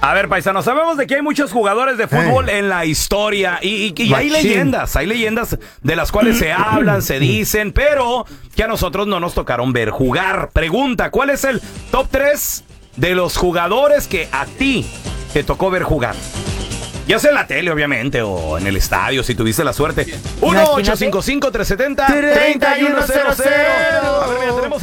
A ver, paisano, sabemos de que hay muchos jugadores de fútbol en la historia y hay leyendas de las cuales se hablan, se dicen, pero que a nosotros no nos tocaron ver jugar. Pregunta, ¿cuál es el top 3 de los jugadores que a ti te tocó ver jugar? Ya sea en la tele, obviamente, o en el estadio, si tuviste la suerte. 1-855-370-3100. A ver, mira, tenemos